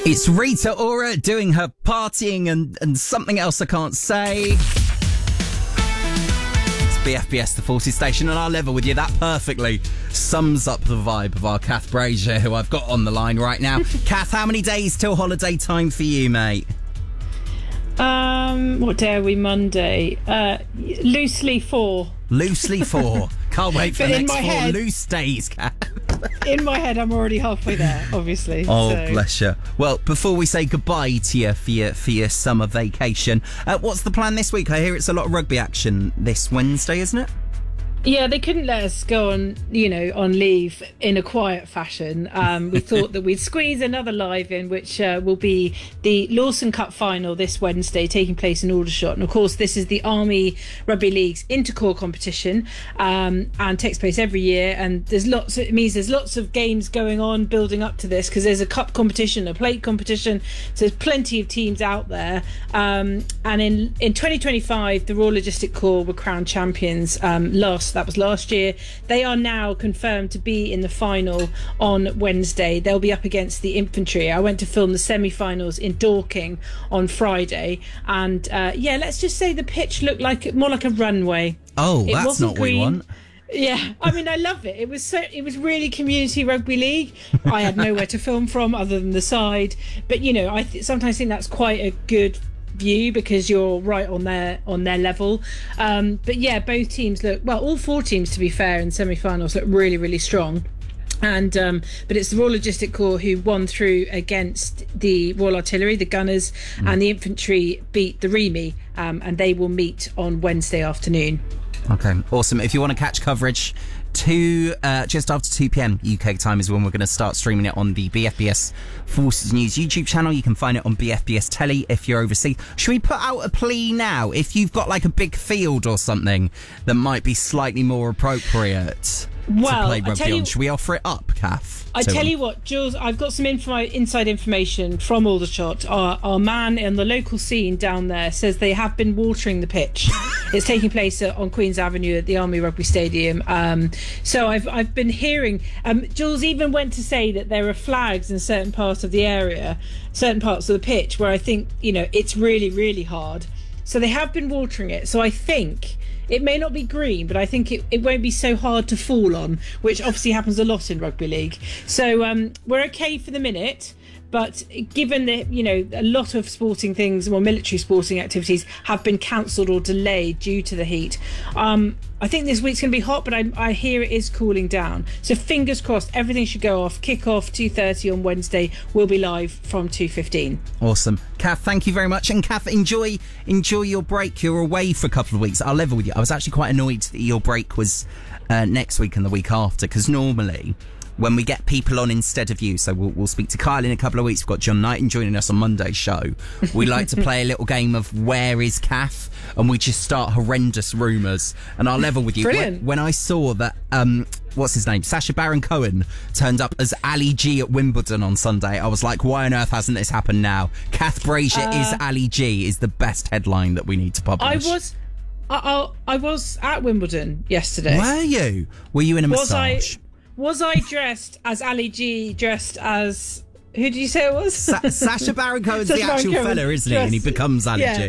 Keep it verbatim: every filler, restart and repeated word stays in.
It's Rita Ora doing her partying and, and something else I can't say. It's B F B S, the forties station, and I'll level with you. That perfectly sums up the vibe of our Kath Brazier, who I've got on the line right now. Kath, how many days till holiday time for you, mate? Um, what day are we? Monday. Uh, loosely four. Loosely four. Can't wait for But the in next my four head- loose days, Kath. In my head, I'm already halfway there, obviously. Oh, so. bless you. Well, before we say goodbye to you for your, for your summer vacation, uh, what's the plan this week? I hear it's a lot of rugby action this Wednesday, isn't it? Yeah, they couldn't let us go on, you know, on leave in a quiet fashion. Um, we thought that we'd squeeze another live in, which uh, will be the Lawson Cup final this Wednesday, taking place in Aldershot. And of course, this is the Army Rugby League's intercore competition, um, and takes place every year. And there's lots. Of, it means there's lots of games going on building up to this, because there's a cup competition, a plate competition. So there's plenty of teams out there. Um, and in in twenty twenty-five, the Royal Logistic Corps were crowned champions um, last. That was last year. They are now confirmed to be in the final on Wednesday. They'll be up against the infantry. I went to film the semi-finals in Dorking on Friday, and uh, yeah, let's just say the pitch looked like more like a runway. Oh, It that's wasn't not what we green. want. Yeah, I mean, I love it. It was so. It was really community rugby league. I had nowhere to film from other than the side, but you know, I th- sometimes think that's quite a good view because you're right on their on their level. Um, but yeah, both teams look well. All four teams, to be fair, in semi-finals look really, really strong. And um, but it's the Royal Logistic Corps who won through against the Royal Artillery, the Gunners, mm. and the infantry beat the Remy, um, and they will meet on Wednesday afternoon. Okay, awesome. If you want to catch coverage, two uh, just after two p.m. U K time is when we're going to start streaming it on the B F B S Forces News YouTube channel. You can find it on B F B S Telly if you're overseas. Should we put out a plea now? If you've got like a big field or something that might be slightly more appropriate well, to play I rugby tell you, on, should we offer it up, Kath? I tell you what, Jules, I've got some info, inside information from Aldershot. Our, our man in the local scene down there says they have been watering the pitch. It's taking place uh, on Queen's Avenue at the Army Rugby Stadium. Um, so I've I've been hearing. Um, Jules even went to say that there are flags in certain parts of the area, certain parts of the pitch where I think, you know, it's really, really hard. So they have been watering it. So I think it may not be green, but I think it, it won't be so hard to fall on, which obviously happens a lot in rugby league. So um, we're okay for the minute. But given that, you know, a lot of sporting things, well, military sporting activities have been cancelled or delayed due to the heat, um, I think this week's going to be hot, but I, I hear it is cooling down. So fingers crossed, everything should go off. Kick off two thirty on Wednesday. We'll be live from two fifteen. Awesome. Kath, thank you very much. And Kath, enjoy enjoy your break. You're away for a couple of weeks. I'll level with you. I was actually quite annoyed that your break was uh, next week and the week after, because normally when we get people on instead of you, so we'll, we'll speak to Kyle in a couple of weeks. We've got John Knighton joining us on Monday's show. We like to play a little game of Where is Kath? And we just start horrendous rumours. And I'll level with you. Brilliant. When, when I saw that, um, what's his name? Sacha Baron Cohen turned up as Ali G at Wimbledon on Sunday, I was like, why on earth hasn't this happened now? Kath Brazier Uh, is Ali G is the best headline that we need to publish. I was... I, I, I was at Wimbledon yesterday. Were you? Were you in a Was I- massage? Was I dressed as Ali G, dressed as... Who did you say it was? Sa- Sacha Baron Cohen's Sacha the Baron actual Cohen fella, isn't he? And he dressed- becomes Ali yeah. G.